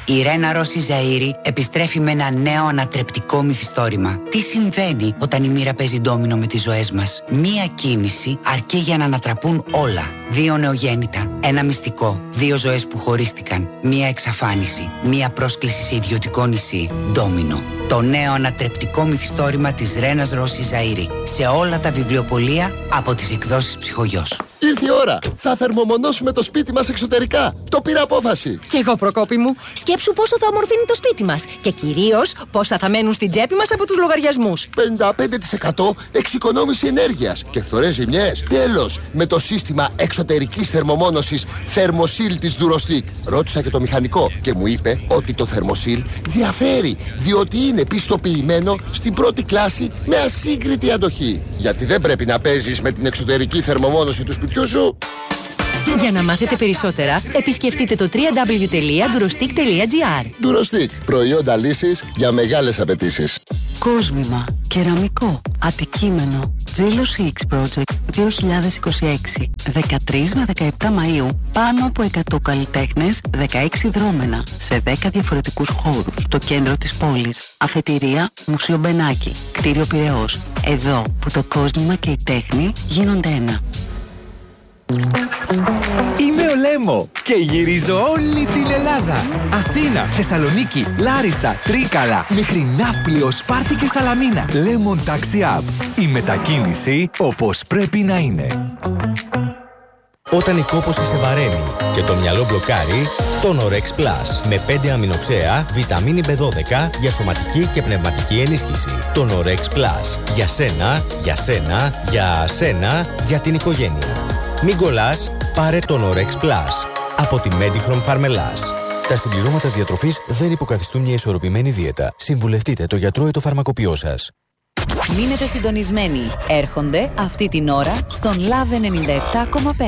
Η Ρένα Ρώση Ζαΐρη επιστρέφει με ένα νέο ανατρεπτικό μυθιστόρημα. Τι συμβαίνει όταν η μοίρα παίζει ντόμινο με τις ζωές μας? Μία κίνηση αρκεί για να ανατραπούν όλα. 2 νεογέννητα, ένα μυστικό, 2 ζωές που χωρίστηκαν, μία εξαφάνιση, μία πρόσκληση σε ιδιωτικό νησί. Ντόμινο. Το νέο ανατρεπτικό μυθιστόρημα της Ρένας Ρώση Ζαΐρη. Σε όλα τα βιβλιοπωλεία από τις εκδόσεις Ψυχογιός. Ήρθε η ώρα. Θα θερμομονώσουμε το σπίτι μας εξωτερικά. Το πήρα απόφαση. Κι εγώ, Προκόπη μου. Σκέψου πόσο θα ομορφύνει το σπίτι μας. Και κυρίως πόσα θα μένουν στην τσέπη μας από τους λογαριασμούς. 55% εξοικονόμηση ενέργειας και φθορές ζημιές. Τέλος, με το σύστημα εξωτερικής θερμομόνωσης Thermosil της Durostic. Ρώτησα και το μηχανικό και μου είπε ότι το Thermosil διαφέρει, διότι είναι πιστοποιημένο στην πρώτη κλάση με ασύγκριτη αντοχή. Γιατί δεν πρέπει να παίζεις με την εξωτερική θερμομόνωση του σπιτιού σου. Για να μάθετε περισσότερα, επισκεφτείτε το www.durostic.gr. Durostic. Προϊόντα λύσης για μεγάλες απαιτήσεις. Κόσμημα, κεραμικό, αντικείμενο. Jealousy X Project 2026. 13 με 17 Μαΐου. Πάνω από 100 καλλιτέχνες, 16 δρόμενα, σε 10 διαφορετικούς χώρους. Στο κέντρο της πόλης. Αφετηρία Μουσείο Μπενάκη. Κτίριο Πειραιώς. Εδώ που το κόσμημα και η τέχνη γίνονται ένα. Είμαι ο Λέμο και γυρίζω όλη την Ελλάδα. Αθήνα, Θεσσαλονίκη, Λάρισα, Τρίκαλα, μέχρι Ναύπλιο, Σπάρτη και Σαλαμίνα. Lemon Taxi App. Η μετακίνηση όπως πρέπει να είναι. Όταν η κόπωση σε βαραίνει και το μυαλό μπλοκάρει, το Norex Plus με 5 αμινοξέα, βιταμίνη B12 για σωματική και πνευματική ενίσχυση. Το Norex Plus. Για σένα, για σένα, για σένα, για την οικογένεια. Μην κολλάς, πάρε το Norex Plus από τη Medichrome Pharmelas. Τα συμπληρώματα διατροφής δεν υποκαθιστούν μια ισορροπημένη δίαιτα. Συμβουλευτείτε το γιατρό ή το φαρμακοποιό σας. Μείνετε συντονισμένοι. Έρχονται αυτή την ώρα στον Love 97,5.